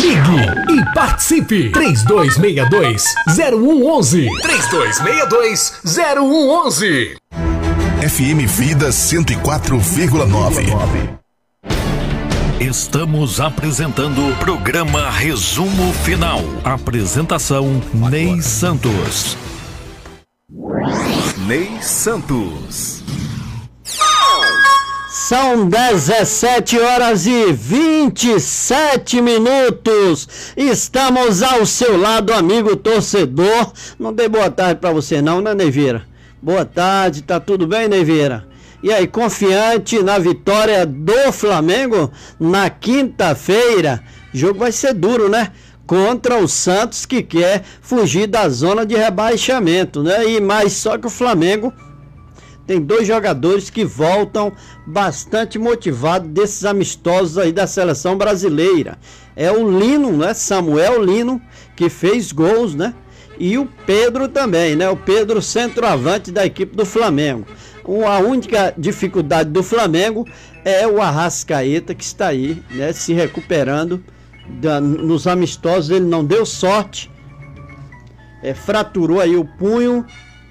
Ligue e participe. 3262-0111. 3262-0111. FM Vida 104,9. Estamos apresentando o programa Resumo Final. Apresentação Ney Santos. Ney Santos. São 17 horas e 27 minutos. Estamos ao seu lado, amigo torcedor. Não dei boa tarde para você não, né, Neveira? Boa tarde, tá tudo bem, Neveira? E aí, confiante na vitória do Flamengo na quinta-feira? O jogo vai ser duro, né? Contra o Santos, que quer fugir da zona de rebaixamento, né? E mais só que o Flamengo tem dois jogadores que voltam bastante motivados desses amistosos aí da seleção brasileira. É o Lino, né? Samuel Lino, que fez gols, né? E o Pedro também, né? O Pedro, centroavante da equipe do Flamengo. A única dificuldade do Flamengo é o Arrascaeta, que está aí, né? Se recuperando nos amistosos. Ele não deu sorte, fraturou aí o punho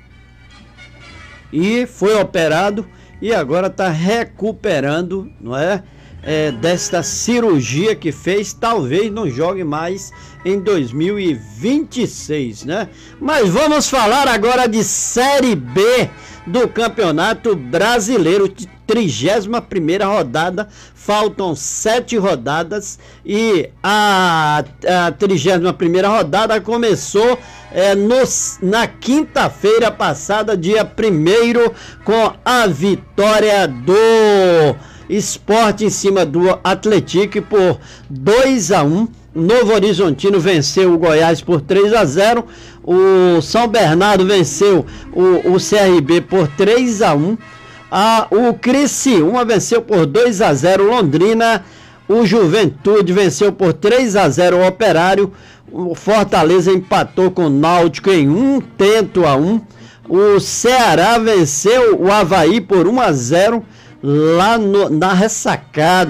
e foi operado e agora está recuperando, não é? Desta cirurgia que fez. Talvez não jogue mais em 2026, né? Mas vamos falar agora de Série B do Campeonato Brasileiro, 31ª rodada. Faltam 7 rodadas e a 31ª rodada começou na quinta-feira passada, dia 1º, com a vitória do Sport em cima do Atlético por 2-1. Novo Horizontino venceu o Goiás por 3-0. O São Bernardo venceu o CRB por 3-1. O Criciúma venceu por 2-0 Londrina. O Juventude venceu por 3-0 o Operário. O Fortaleza empatou com o Náutico em 1-1. O Ceará venceu o Avaí por 1-0 lá na Ressacada.